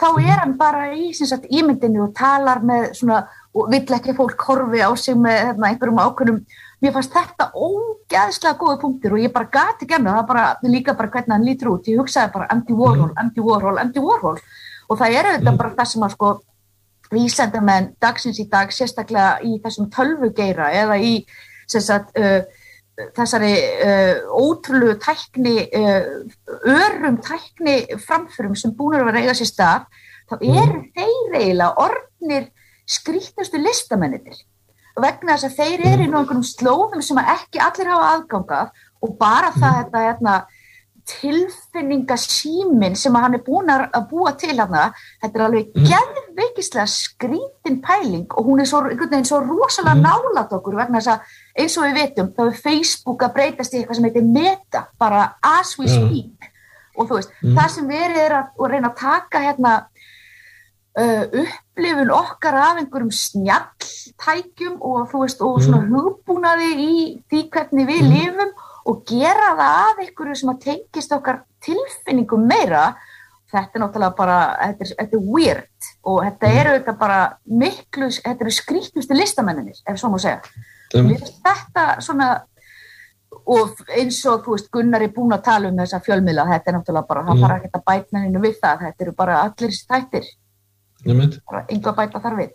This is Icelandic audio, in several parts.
þá hann bara í sem sagt ímyndinni og talar með svona og vill ekki fólk horfi á sig með einhverjum ákveðnum. Mér fannst þetta ógeðslega góði punktur og ég bara gat ekki annað, það bara líka bara hvernig hann lítur út. Ég hugsaði bara Andy Warhol og það auðvitað bara það sem að sko vísindamenn dagsins í dag sérstaklega í þessum tölvugeira eða í sem sagt þessari ótrúlegu tækni tækni framförum sem búnir að vera eiga sér stað, þá þeir eiginlega orðnir skrýtnustu listamennirnir vegna þess að þeir í einhverjum slóðum sem ekki allir hafa aðgang að og bara það þetta tilfinningasíminn sem hann búinn að búa til hérna, þetta alveg geðveikislega skrítin pæling og hún svo einhvern veginn svo rosalega nálægt okkur vegna þess að eins og við vitum, þá Facebook að breytast í eitthvað sem heitir meta, bara as we speak og þú veist, það sem verið að reyna að taka hérna upplifun okkar af einhverjum snjalltækjum og þú veist, og svona hugbúnaði í því hvernig við lifum og gera það að einhverju sem að tengist okkar tilfinningum meira, þetta náttúrulega bara, þetta weird og þetta auðvitað bara miklu, þetta skrýtnustu listamennir, ef svo má segja. Mér finnst þetta svona, og eins og þú veist, Gunnar búinn að tala þessa fjölmiðla, þetta náttúrulega bara, hann fara ekkert að bæta menninu við það, þetta eru bara allir þessi þættir. Bara engu að bæta þar við.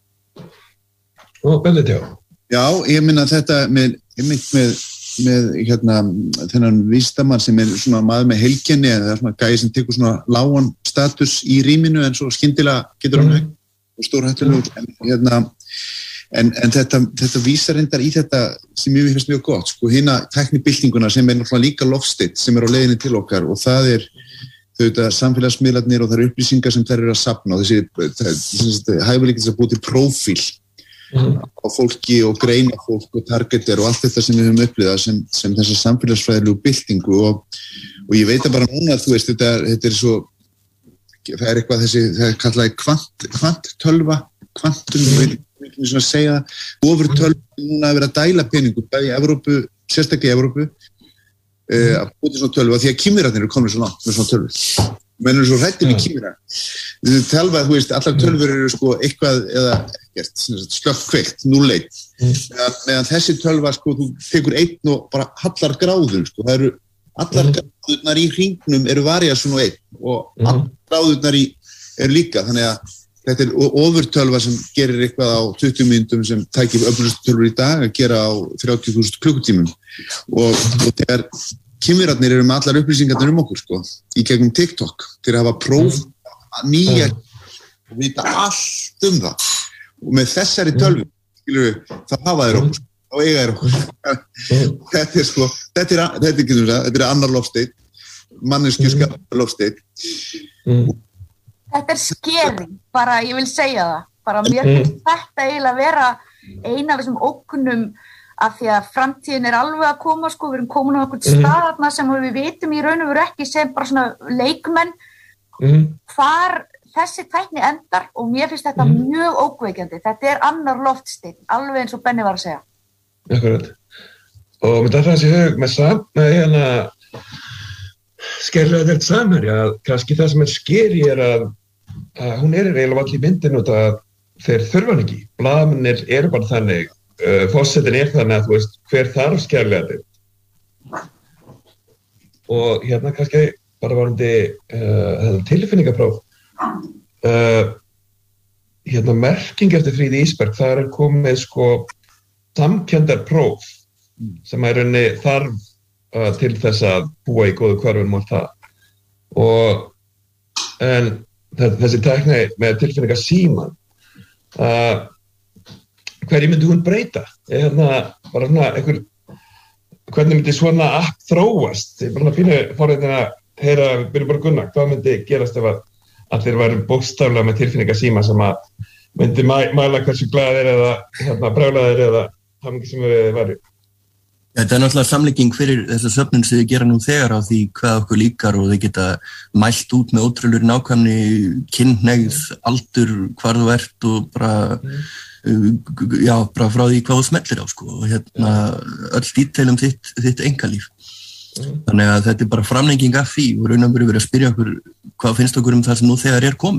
Og Benedikt, já, ég minna þetta með hérna þennan vísindamann sem svona maður með heilkenni eða svona gæi sem tekur svona lágan status í rýminu en svo skyndilega getur hann hægt og stórhættulegur en þetta vísar reyndar í þetta sem ég finnst mjög gott sko hina tæknibyltinguna sem náttúrulega líka lofstitt sem á leiðinni til okkar og það þetta samfélagsmiðlarnir og það upplýsingar sem þær að safna og þessi hæfileikinn sem búið til prófíl á fólki og greina fólk og targeter og allt þetta sem við höfum upplifað sem þessa samfélagsfræðilegu byltingu og ég veit að bara núna þú veist þetta svo það eitthvað þessi það kallaði kvanttölva kvantum við ekki svona segja ofurtölva núna að vera að dæla peningu bæði í Evrópu sérstaklega í Evrópu að búið til svona tölvu því að kímirarnir komið svo langt með svona tölvu menn svo hrættir við kímira tölva, þú veist, allar tölvur sko eitthvað eða ekkert slökkt kveikt, 0-1 meðan þessi tölva sko, þú tekur einn og bara hallar gráður sko, það eru allar gráðurnar í hringnum eru variasjón og einn og allar gráðurnar eru líka, þannig að þetta ofurtölva sem gerir eitthvað á 20 mínútum sem tækir öflustu tölvur í dag að gera á 30.000 klukkutímum og þegar kímirarnir eru með allar upplýsingarnir okkur sko, í gegnum TikTok til að hafa próf nýja og vita allt það og með þessari tölvu skilur við, það hafa þeir okkur og eiga þeir okkur þetta sko, þetta annar lofsteit manneskjuskap lofsteit Þetta scary, bara ég vil segja það bara mér finnst þetta eiginlega vera eina af þessum ógnum af því að framtíðin alveg að koma sko, við erum komin á einhvern stað þarna sem við vitum í raun og veru ekki sem bara svona leikmenn hvar þessi tækni endar og mér finnst þetta mjög ókveikjandi, þetta annar loftsteinn, alveg eins og Benni var að segja. Akkurat. Og með þetta þessi hug með hérna skerlega þetta samherja, kannski það sem skeri að hún eiginlega allir í myndinu að þeir þurfa hann ekki. Blaðamennir bara þannig fórsetin þannig að þú veist hver þarf skærlega og hérna kannski bara varandi tilfinningapróf hérna merking eftir Fríði Ísberg það komið sko samkenndarpróf sem rauninni þarf til þess að búa í góðu hverfum og það og en þessi tækni með tilfinningasíman hverju myndi hún breyta? Bara svona hvernig myndi svona app þróast? Ég bara pínu forriðin að heyra, við byrjum bara Gunnar, hvað myndi gerast ef að allir væru bókstaflega með tilfinningasíma sem að myndi mæla hversu glaðir eða brjálæðir eða hamingi sem við væri? Þetta náttúrulega samlíking fyrir þessa söfnun sem þið gera nú þegar á því hvað okkur líkar og þið geta mælt út með ótrúlegur nákvæmni, kynhneigð, aldur, hvar þú ert og bara bara frá því hvað þú smellir á sko og hérna öll detailum þitt einkalíf. Þannig að þetta bara framlenging af því og raun og veru verið að spyrja okkur hvað finnst okkur það sem nú þegar komið.